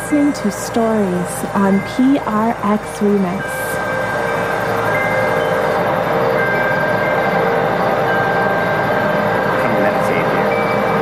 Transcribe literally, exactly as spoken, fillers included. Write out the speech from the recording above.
listening to Stories on P R X Remix.